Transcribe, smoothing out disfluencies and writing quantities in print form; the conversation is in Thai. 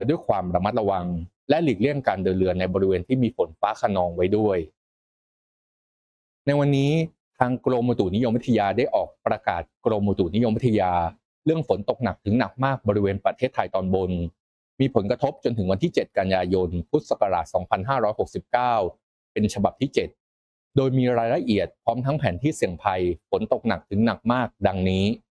ด้วยความระมัดระวังและหลีกเลี่ยงการเดินเรือในบริเวณที่มีฝนฟ้าคะนองไว้ด้วยในวันนี้ทางกรมอุตุนิยมวิทยาได้ออกประกาศกรมอุตุนิยมวิทยาเรื่องฝนตกหนักถึงหนักมากบริเวณประเทศไทยตอนบนมีผลกระทบจนถึงวันที่ 7 กันยายน พุทธศักราช 2569 เป็นฉบับที่ 7 โดยมีรายละเอียดพร้อมทั้งแผนที่เสี่ยงภัยฝนตกหนักถึงหนักมากดังนี้